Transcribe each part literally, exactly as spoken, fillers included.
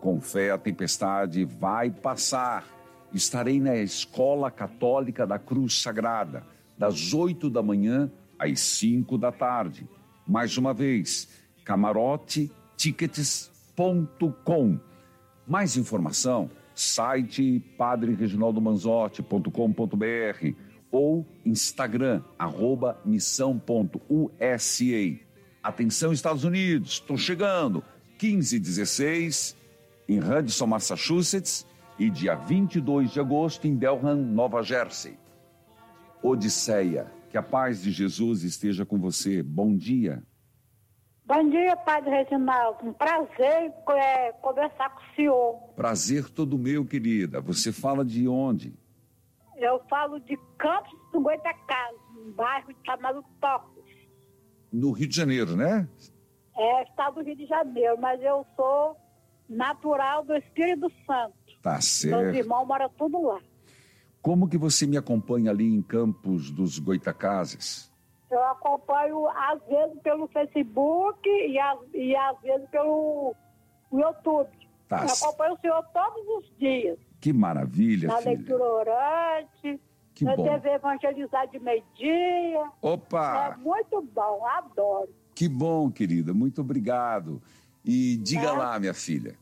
Com fé, a tempestade vai passar. Estarei na Escola Católica da Cruz Sagrada, das oito da manhã às cinco da tarde. Mais uma vez, camarote tickets ponto com. Mais informação, site padre reginaldo manzotti ponto com ponto br ou Instagram, arroba missão ponto u s a. Atenção, Estados Unidos, estou chegando, quinze e dezesseis, em Hudson, Massachusetts, e dia vinte e dois de agosto em Delran, Nova Jersey. Odisseia, que a paz de Jesus esteja com você. Bom dia. Bom dia, Padre Reginaldo. Um prazer é, conversar com o senhor. Prazer todo meu, querida. Você fala de onde? Eu falo de Campos do Goitacazes, um bairro chamado Tocos. No Rio de Janeiro, né? É, estado do Rio de Janeiro, mas eu sou natural do Espírito Santo. Tá certo. Meus irmãos moram tudo lá. Como que você me acompanha ali em Campos dos Goitacazes? Eu acompanho às vezes pelo Facebook e às, e às vezes pelo YouTube. Tá. Eu acompanho o senhor todos os dias. Que maravilha, na filha. leitura orante, que na bom. T V Evangelizar de meio-dia. Opa! É muito bom, adoro. Que bom, querida, muito obrigado. E diga É. lá, minha filha.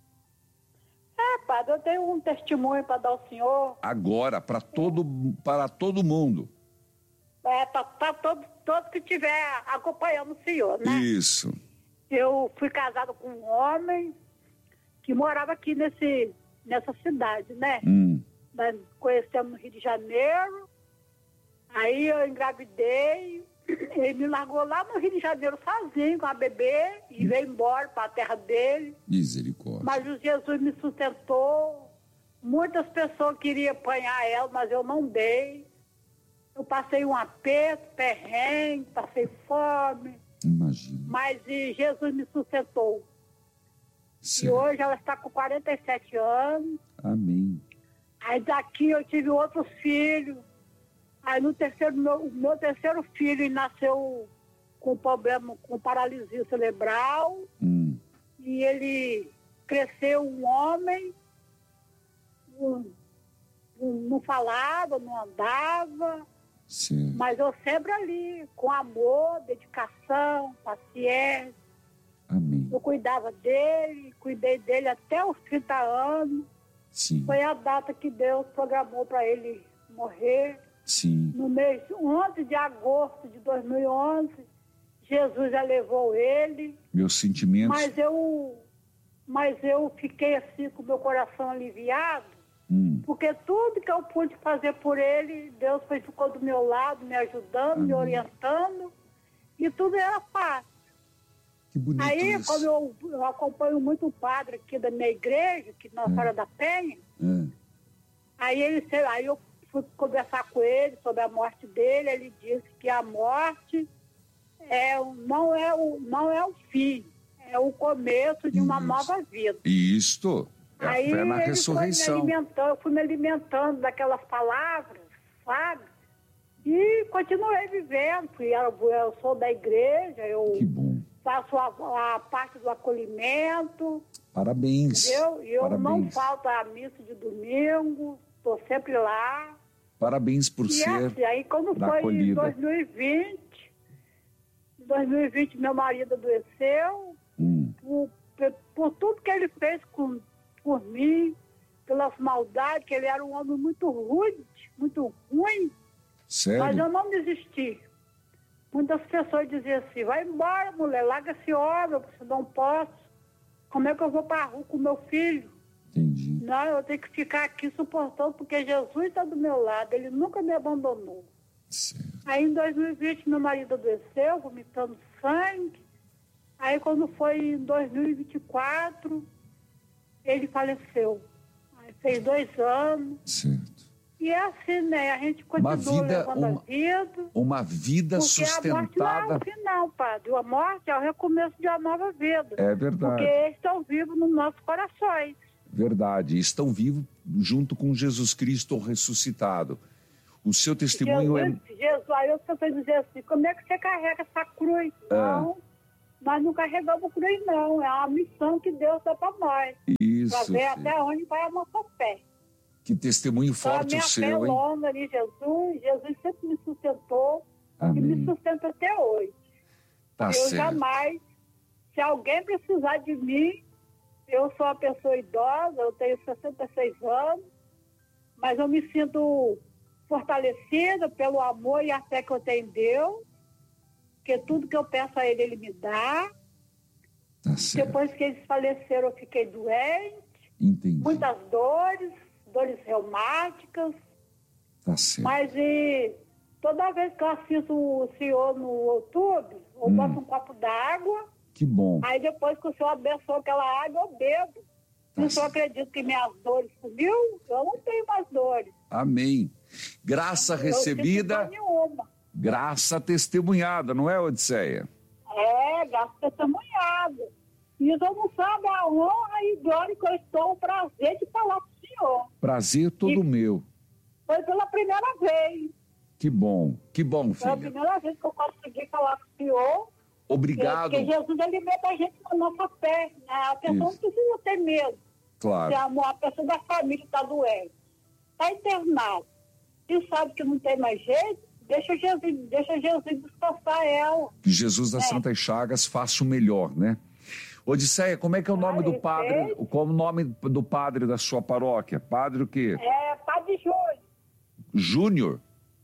É, padre, eu tenho um testemunho para dar ao senhor. Agora, para todo, para todo mundo. É, para todos todo que estiver acompanhando o senhor, né? Isso. Eu fui casado com um homem que morava aqui nesse, nessa cidade, né? Hum. Nós conhecemos no Rio de Janeiro. Aí eu engravidei. Ele me largou lá no Rio de Janeiro sozinho com a bebê e hum. veio embora para a terra dele. Misericórdia. Mas o Jesus me sustentou. Muitas pessoas queriam apanhar ela, mas eu não dei. Eu passei um aperto, perrengue, passei fome. Imagina. Mas e Jesus me sustentou. Certo. E hoje ela está com quarenta e sete anos. Amém. Aí daqui eu tive outro filho. Aí no terceiro, meu, o meu terceiro filho nasceu com problema, com paralisia cerebral. Hum. E ele cresceu um homem, não, não falava, não andava. Sim. Mas eu sempre ali, com amor, dedicação, paciência. Amém. Eu cuidava dele, cuidei dele até os trinta anos. Sim. Foi a data que Deus programou para ele morrer. Sim. No mês onze de agosto de dois mil e onze, Jesus já levou ele. Meus sentimentos. Mas eu, mas eu fiquei assim com o meu coração aliviado. Hum. Porque tudo que eu pude fazer por ele, Deus foi, ficou do meu lado, me ajudando, Amém. me orientando, e tudo era fácil. Que bonito. Aí, isso. como eu, eu acompanho muito o padre aqui da minha igreja, que Nossa Senhora é. da Penha, é. aí, ele, aí eu fui conversar com ele sobre a morte dele, ele disse que a morte é, não, é o, não é o fim, é o começo de uma Isso. nova vida. Isto. É a Aí fé na ele ressurreição. Foi me alimentando, eu fui me alimentando daquelas palavras, sabe? E continuei vivendo. Fui, eu, eu sou da igreja, eu Que bom. faço a, a parte do acolhimento. Parabéns. Eu, eu Parabéns. não falto à missa de domingo, estou sempre lá. Parabéns por e ser assim, aí quando foi acolhida. em dois mil e vinte, em dois mil e vinte meu marido adoeceu, hum. por, por tudo que ele fez com por mim, pelas maldades, que ele era um homem muito rude, muito ruim. Sério? Mas eu não desisti. Muitas pessoas diziam assim, vai embora, mulher, larga esse homem, eu não posso. Como é que eu vou para a rua com meu filho? Entendi. Não, eu tenho que ficar aqui suportando, porque Jesus está do meu lado, ele nunca me abandonou. Certo. Aí em dois mil e vinte meu marido adoeceu, vomitando sangue. Aí quando foi em dois mil e vinte e quatro... ele faleceu. Aí fez dois anos. Certo. E é assim, né? A gente continua uma vida, levando uma, a vida. Uma vida porque sustentada. Porque a morte não é o final, padre. A morte é o recomeço de uma nova vida. É verdade. Porque eles estão vivos nos nossos corações. Verdade. Estão vivos junto com Jesus Cristo ressuscitado. O seu testemunho Jesus, é... Jesus, aí eu estou dizendo assim, como é que você carrega essa cruz? Ah. Não, nós não carregamos cruz, não. É uma missão que Deus dá para nós. Isso. Para ver até onde vai a nossa fé. Que testemunho forte então, o seu, hein? A minha fé longa de Jesus, Jesus sempre me sustentou. Amém. E me sustenta até hoje. Tá eu certo. jamais, se alguém precisar de mim, eu sou uma pessoa idosa, eu tenho sessenta e seis anos, mas eu me sinto fortalecida pelo amor e a fé que eu tenho em Deus, porque tudo que eu peço a Ele, Ele me dá. Tá certo. Depois que eles faleceram, eu fiquei doente. Entendi. Muitas dores, dores reumáticas. Tá certo. Mas e, toda vez que eu assisto o senhor no YouTube, eu hum. boto um copo d'água. Que bom. Aí depois que o senhor abençoa aquela água, eu bebo. Tá o senhor acredita que minhas dores sumiu? Eu não tenho mais dores. Amém. Graça recebida, não nenhuma. Graça testemunhada, não é, Odisseia? É, graça testemunhada. E eu não sabe a honra e glória que eu estou, o prazer de falar com o senhor. Prazer todo e meu. Foi pela primeira vez. Que bom, que bom, filha. Foi a primeira vez que eu consegui falar com o senhor. Obrigado. Porque Jesus alimenta a gente com a nossa fé. Né? A pessoa Isso. não precisa ter medo. Claro. Se a, a pessoa da família está doente, está internada, e sabe que não tem mais jeito, deixa Jesus, deixa Jesus descansar ela. Que Jesus das é. Santas Chagas faça o melhor, né? Odisseia, como é que é o nome ah, do padre? Qual o nome do padre da sua paróquia? Padre o quê? É Padre Júlio. Júnior?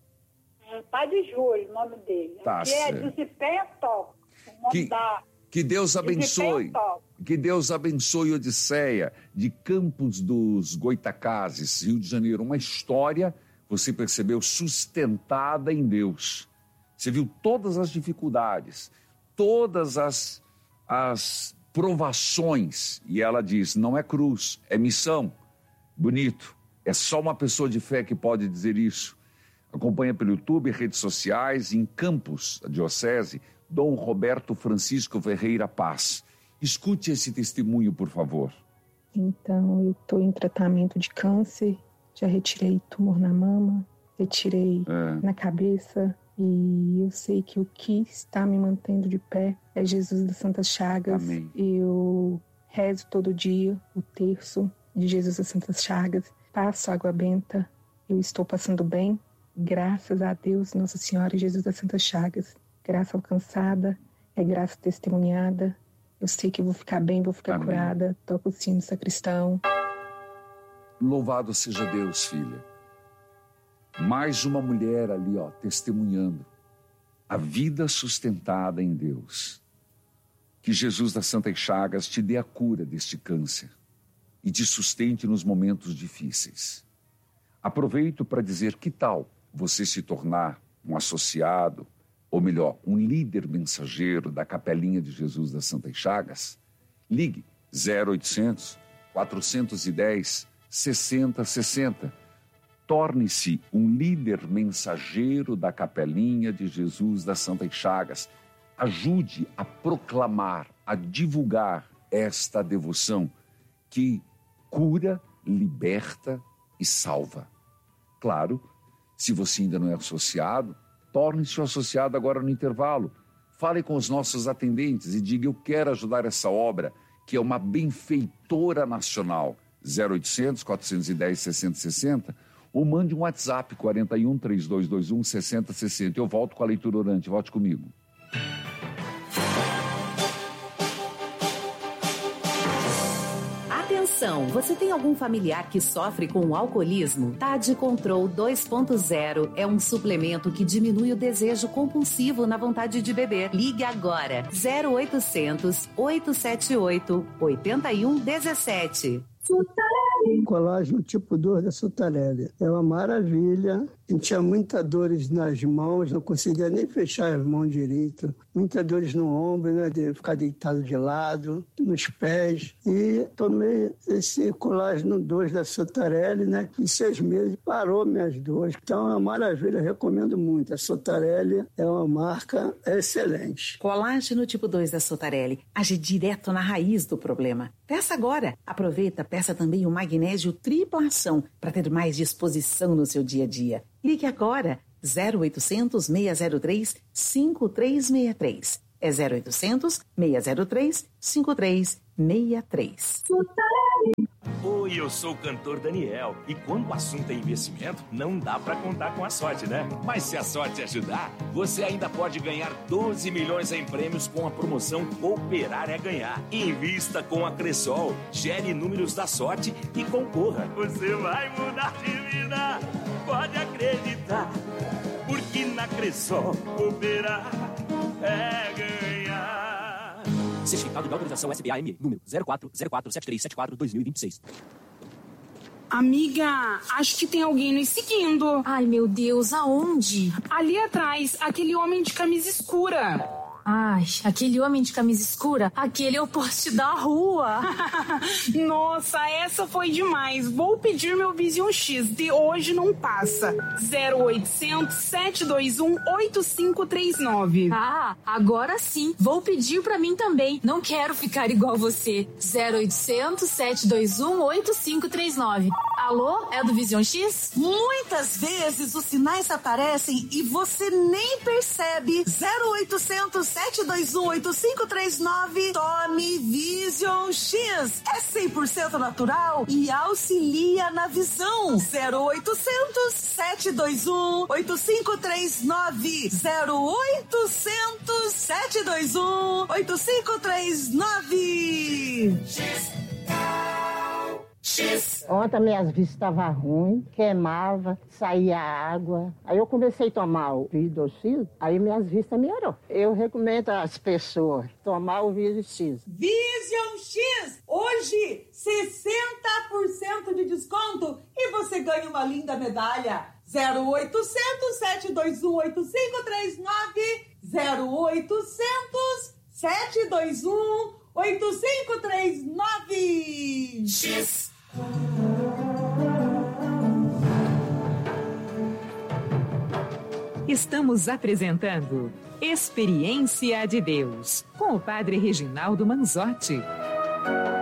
É, Padre Júlio, o nome dele. Tá que certo. é Desempenho Top. O nome que, da... que Deus abençoe. Que Deus abençoe Odisseia, de Campos dos Goitacazes, Rio de Janeiro. Uma história, você percebeu, sustentada em Deus. Você viu todas as dificuldades, todas as, as provações. E ela diz, não é cruz, é missão. Bonito. É só uma pessoa de fé que pode dizer isso. Acompanha pelo YouTube, redes sociais, em Campos, a diocese, Dom Roberto Francisco Ferreira Paz. Escute esse testemunho, por favor. Então, eu estou em tratamento de câncer, já retirei tumor na mama, retirei é. na cabeça, e eu sei que o que está me mantendo de pé é Jesus das Santas Chagas. Amém. Eu rezo todo dia o terço de Jesus das Santas Chagas, passo água benta, eu estou passando bem, graças a Deus, Nossa Senhora e Jesus das Santas Chagas. Graça alcançada, é graça testemunhada. Eu sei que eu vou ficar bem, vou ficar Amém. curada. Toco o sino sacristão. Louvado seja Deus, filha. Mais uma mulher ali, ó, testemunhando a vida sustentada em Deus. Que Jesus das Santas Chagas te dê a cura deste câncer e te sustente nos momentos difíceis. Aproveito para dizer que tal você se tornar um associado, ou melhor, um líder mensageiro da Capelinha de Jesus das Santas Chagas? Ligue zero oitocentos, quatrocentos e dez, sessenta sessenta. Torne-se um líder mensageiro da Capelinha de Jesus das Santas Chagas. Ajude a proclamar, a divulgar esta devoção que cura, liberta e salva. Claro, se você ainda não é associado, torne-se um associado agora no intervalo. Fale com os nossos atendentes e diga, eu quero ajudar essa obra, que é uma benfeitora nacional. zero oitocentos, quatrocentos e dez, sessenta sessenta. Ou mande um WhatsApp, quarenta e um, trinta e dois vinte e um, sessenta sessenta. Eu volto com a leitura orante. Volte comigo. Atenção, você tem algum familiar que sofre com o alcoolismo? Tade Control dois ponto zero é um suplemento que diminui o desejo compulsivo na vontade de beber. Ligue agora, zero oitocentos, oitocentos e setenta e oito, oitenta e um dezessete. Colágeno tipo dois da Sotarelli. É uma maravilha. Eu tinha muitas dores nas mãos, não conseguia nem fechar as mãos direito. Muitas dores no ombro, né, de ficar deitado de lado, nos pés. E tomei esse colágeno dois da Sotarelli, né, que em seis meses parou minhas dores. Então é uma maravilha, eu recomendo muito. A Sotarelli é uma marca excelente. Colágeno tipo dois da Sotarelli age direto na raiz do problema. Peça agora. Aproveita, peça também o magnésio tripla ação para ter mais disposição no seu dia a dia. Ligue agora, zero oitocentos, seiscentos três, cinco três seis três. é zero oitocentos, seis zero três, cinco três seis três. Oi, eu sou o cantor Daniel. E quando o assunto é investimento, não dá pra contar com a sorte, né? Mas se a sorte ajudar, você ainda pode ganhar doze milhões em prêmios com a promoção Cooperar é Ganhar. Invista com a Cressol, gere números da sorte e concorra. Você vai mudar de vida, pode acreditar. Porque na Cressol, cooperar é ganhar. Certificado de autorização S B A M, número zero quatro zero quatro sete três sete quatro dois mil e vinte e seis. Amiga, acho que tem alguém nos seguindo. Ai, meu Deus, aonde? Ali atrás, aquele homem de camisa escura. Ai, aquele homem de camisa escura, aquele é o poste da rua. Nossa, essa foi demais. Vou pedir meu Vision X, de hoje não passa. zero oitocentos, sete dois um, oito cinco três nove. Ah, agora sim. Vou pedir pra mim também. Não quero ficar igual você. zero oitocentos, sete dois um, oito cinco três nove. Alô, é do Vision X? Muitas vezes os sinais aparecem e você nem percebe. zero oitocentos, sete dois um, oito cinco três nove. Tome Vision X. É cem por cento natural e auxilia na visão. zero oitocentos, sete dois um, oito cinco três nove. zero oitocentos, sete dois um, oito cinco três nove. X. X. Ontem minhas vistas estavam ruins, queimava, saía água. Aí eu comecei a tomar o Vision X, aí minhas vistas melhorou. Eu recomendo às pessoas tomar o Vision X. Vision X! Hoje, sessenta por cento de desconto e você ganha uma linda medalha. zero oitocentos, sete dois um, oito cinco três nove. zero oitocentos, sete dois um, oito cinco três nove. X. Estamos apresentando Experiência de Deus, com o Padre Reginaldo Manzotti.